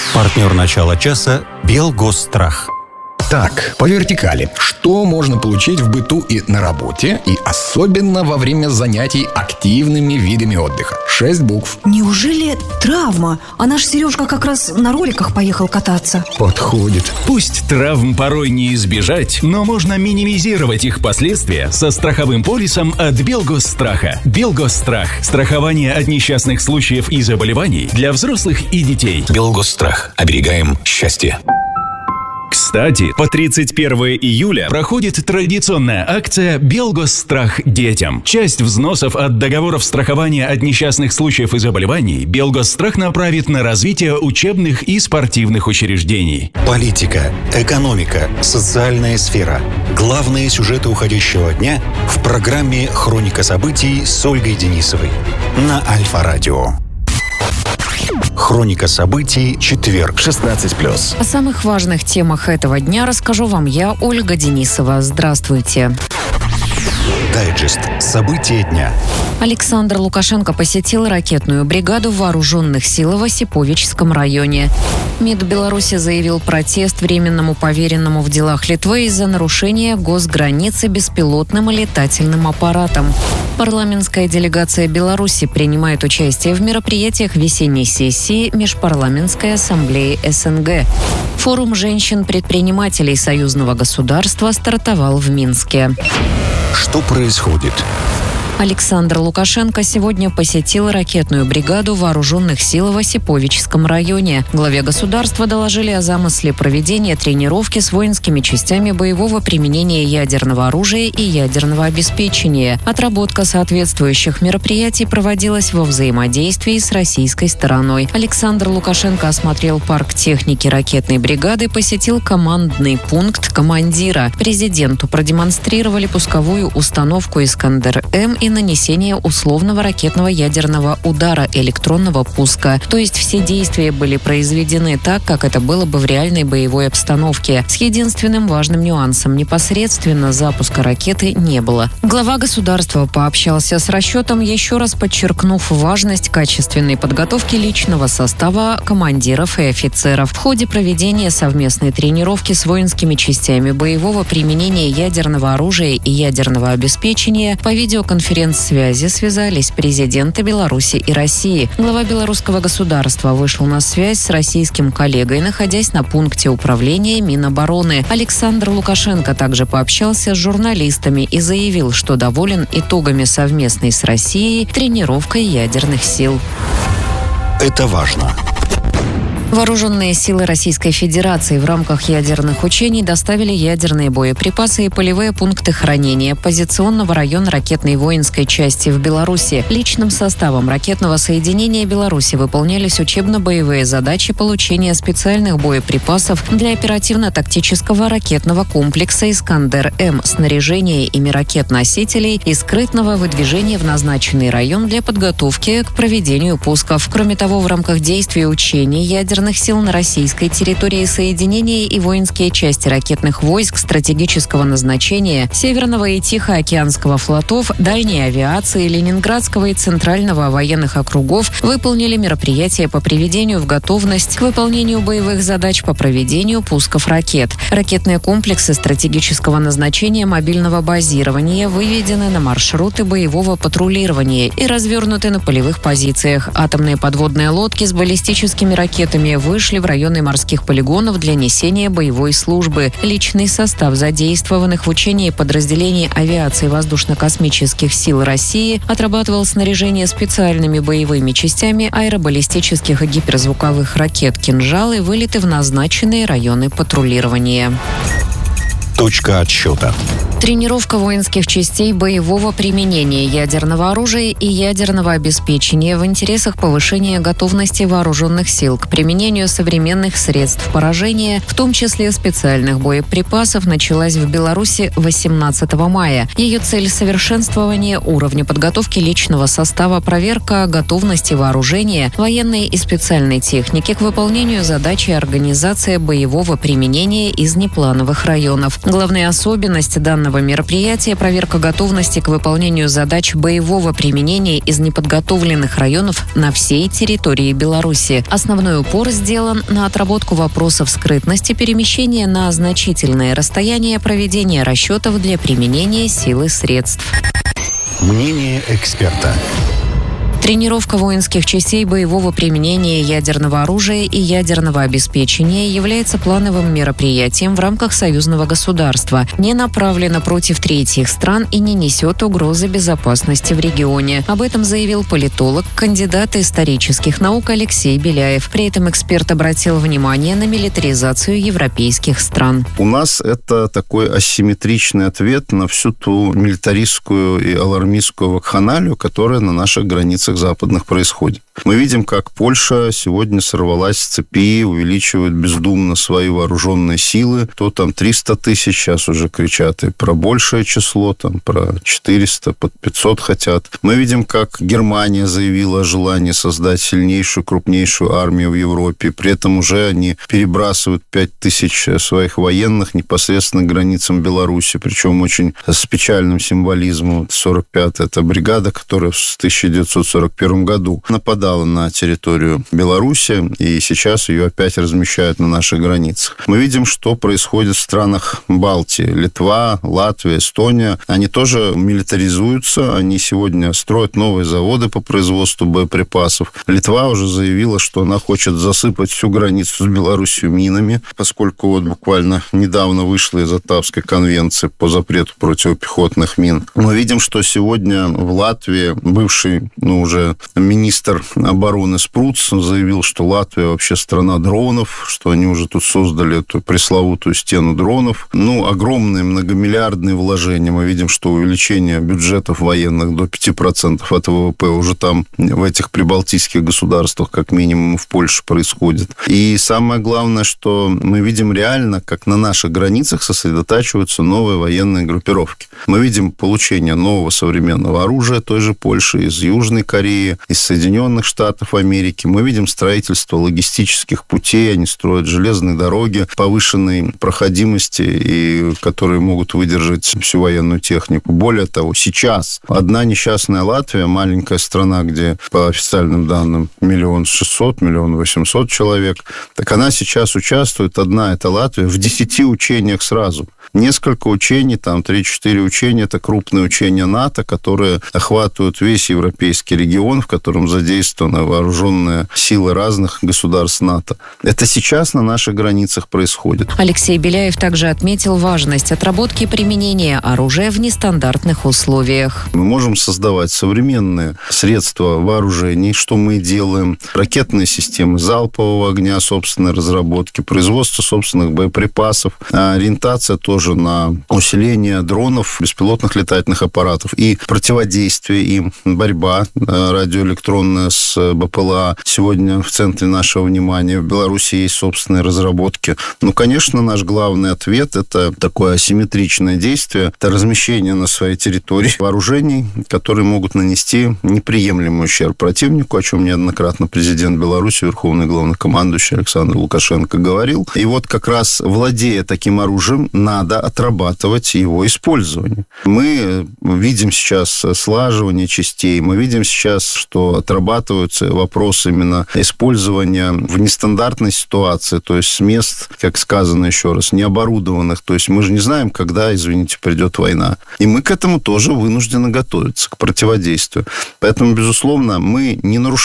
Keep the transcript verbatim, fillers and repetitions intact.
Партнер начала часа «Белгосстрах». Так, по вертикали. Что можно получить в быту и на работе, и особенно во время занятий активными видами отдыха? Шесть букв. Неужели травма? А наш Сережка как раз на роликах поехал кататься. Подходит. Пусть травм порой не избежать, но можно минимизировать их последствия со страховым полисом от Белгосстраха. Белгосстрах. Страхование от несчастных случаев и заболеваний для взрослых и детей. Белгосстрах. Оберегаем счастье. Кстати, по тридцать первое июля проходит традиционная акция «Белгосстрах детям». Часть взносов от договоров страхования от несчастных случаев и заболеваний Белгосстрах направит на развитие учебных и спортивных учреждений. Политика, экономика, социальная сфера. Главные сюжеты уходящего дня в программе «Хроника событий» с Ольгой Денисовой на Альфа-радио. Хроника событий, четверг, шестнадцать плюс. О самых важных темах этого дня расскажу вам я, Ольга Денисова. Здравствуйте. Дайджест. События дня. Александр Лукашенко посетил ракетную бригаду вооруженных сил в Осиповичском районе. МИД Беларуси заявил протест временному поверенному в делах Литвы из-за нарушения госграницы беспилотным летательным аппаратом. Парламентская делегация Беларуси принимает участие в мероприятиях весенней сессии Межпарламентской ассамблеи СНГ. Форум женщин-предпринимателей союзного государства стартовал в Минске. Что происходит? Александр Лукашенко сегодня посетил ракетную бригаду вооруженных сил в Осиповичском районе. Главе государства доложили о замысле проведения тренировки с воинскими частями боевого применения ядерного оружия и ядерного обеспечения. Отработка соответствующих мероприятий проводилась во взаимодействии с российской стороной. Александр Лукашенко осмотрел парк техники ракетной бригады, посетил командный пункт командира. Президенту продемонстрировали пусковую установку «Искандер-М» и нанесение условного ракетного ядерного удара электронного пуска. То есть все действия были произведены так, как это было бы в реальной боевой обстановке. С единственным важным нюансом: непосредственно запуска ракеты не было. Глава государства пообщался с расчетом, еще раз подчеркнув важность качественной подготовки личного состава командиров и офицеров. В ходе проведения совместной тренировки с воинскими частями боевого применения ядерного оружия и ядерного обеспечения по видеоконференции связи связались президенты Беларуси и России. Глава белорусского государства вышел на связь с российским коллегой, находясь на пункте управления Минобороны. Александр Лукашенко также пообщался с журналистами и заявил, что доволен итогами совместной с Россией тренировкой ядерных сил. Это важно. Вооруженные силы Российской Федерации в рамках ядерных учений доставили ядерные боеприпасы и полевые пункты хранения позиционного района ракетной воинской части в Беларуси. Личным составом ракетного соединения Беларуси выполнялись учебно-боевые задачи получения специальных боеприпасов для оперативно-тактического ракетного комплекса «Искандер-М», снаряжения ими ракет-носителей и скрытного выдвижения в назначенный район для подготовки к проведению пусков. Кроме того, в рамках действий учений ядерных сил на российской территории соединения и воинские части ракетных войск стратегического назначения Северного и Тихоокеанского флотов, дальней авиации, Ленинградского и Центрального военных округов выполнили мероприятия по приведению в готовность к выполнению боевых задач по проведению пусков ракет. Ракетные комплексы стратегического назначения мобильного базирования выведены на маршруты боевого патрулирования и развернуты на полевых позициях. Атомные подводные лодки с баллистическими ракетами вышли в районы морских полигонов для несения боевой службы. Личный состав задействованных в учении подразделений авиации воздушно-космических сил России отрабатывал снаряжение специальными боевыми частями аэробаллистических и гиперзвуковых ракет «Кинжал» и вылеты в назначенные районы патрулирования. Точка отсчета. Тренировка воинских частей боевого применения ядерного оружия и ядерного обеспечения в интересах повышения готовности вооруженных сил к применению современных средств поражения, в том числе специальных боеприпасов, началась в Беларуси восемнадцатого мая. Ее цель – совершенствование уровня подготовки личного состава, проверка готовности вооружения, военной и специальной техники к выполнению задач и организация боевого применения из неплановых районов. Главная особенность данного мероприятия – проверка готовности к выполнению задач боевого применения из неподготовленных районов на всей территории Беларуси. Основной упор сделан на отработку вопросов скрытности, перемещения на значительное расстояние, проведения расчетов для применения сил и средств. Мнение эксперта. Тренировка воинских частей боевого применения ядерного оружия и ядерного обеспечения является плановым мероприятием в рамках союзного государства, не направлена против третьих стран и не несет угрозы безопасности в регионе. Об этом заявил политолог, кандидат исторических наук Алексей Беляев. При этом эксперт обратил внимание на милитаризацию европейских стран. У нас это такой асимметричный ответ на всю ту милитаристскую и алармистскую вакханалию, которая на наших границах западных происходит. Мы видим, как Польша сегодня сорвалась с цепи, увеличивает бездумно свои вооруженные силы. То там триста тысяч, сейчас уже кричат и про большее число, там про четыреста, под пятьсот хотят. Мы видим, как Германия заявила о желании создать сильнейшую, крупнейшую армию в Европе. При этом уже они перебрасывают пять тысяч своих военных непосредственно к границам Беларуси, причем очень с печальным символизмом. сорок пятая это бригада, которая в тысяча девятьсот сорок первом году нападала на территорию Беларуси, и сейчас ее опять размещают на наших границах. Мы видим, что происходит в странах Балтии. Литва, Латвия, Эстония. Они тоже милитаризуются. Они сегодня строят новые заводы по производству боеприпасов. Литва уже заявила, что она хочет засыпать всю границу с Беларусью минами, поскольку вот буквально недавно вышла из Оттавской конвенции по запрету противопехотных мин. Мы видим, что сегодня в Латвии бывший, ну, уже министр обороны Спруц заявил, что Латвия вообще страна дронов, что они уже тут создали эту пресловутую стену дронов. Ну, огромные многомиллиардные вложения. Мы видим, что увеличение бюджетов военных до пяти процентов от ВВП уже там, в этих прибалтийских государствах, как минимум в Польше, происходит. И самое главное, что мы видим реально, как на наших границах сосредотачиваются новые военные группировки. Мы видим получение нового современного оружия той же Польши, из Южной Кореи, из Соединенных Штатов Америки. Мы видим строительство логистических путей, они строят железные дороги повышенной проходимости, и которые могут выдержать всю военную технику. Более того, сейчас одна несчастная Латвия, маленькая страна, где по официальным данным миллион шестьсот, миллион восемьсот человек, так она сейчас участвует, одна эта Латвия, в десяти учениях сразу. Несколько учений, там три-четыре учения, это крупные учения НАТО, которые охватывают весь европейский регион, в котором задействованы вооруженные силы разных государств НАТО. Это сейчас на наших границах происходит. Алексей Беляев также отметил важность отработки применения оружия в нестандартных условиях. Мы можем создавать современные средства вооружений, что мы делаем, ракетные системы залпового огня, собственной разработки, производство собственных боеприпасов, ориентация тоже на усиление дронов, беспилотных летательных аппаратов и противодействие им, борьба радиоэлектронная с БПЛА. Сегодня в центре нашего внимания. В Беларуси есть собственные разработки. Ну, конечно, наш главный ответ – это такое асимметричное действие, это размещение на своей территории вооружений, которые могут нанести неприемлемый ущерб противнику, о чем неоднократно президент Беларуси, верховный главнокомандующий Александр Лукашенко говорил. И вот как раз, владея таким оружием, надо отрабатывать его использование. Мы видим сейчас слаживание частей, мы видим сейчас, что отрабатываются вопросы именно использования в нестандартной ситуации, то есть с мест, как сказано еще раз, необорудованных. То есть мы же не знаем, когда, извините, придет война. И мы к этому тоже вынуждены готовиться, к противодействию. Поэтому, безусловно, мы не нарушаем